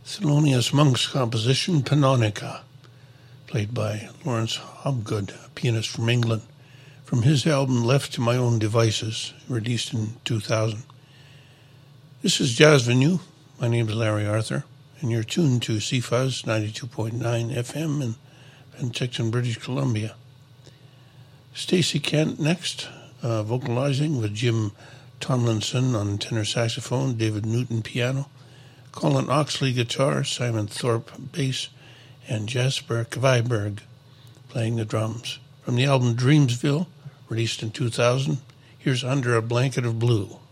Thelonious Monk's composition, Pannonica, played by Lawrence Hobgood, a pianist from England, from his album Left to My Own Devices, released in 2000. This is Jazz Venue. My name is Larry Arthur, and you're tuned to CFuzz 92.9 FM in Penticton, British Columbia. Stacey Kent next, vocalizing with Jim Tomlinson on tenor saxophone, David Newton piano, Colin Oxley guitar, Simon Thorpe bass, and Jasper Kviberg playing the drums. From the album Dreamsville, released in 2000, here's Under a Blanket of Blue.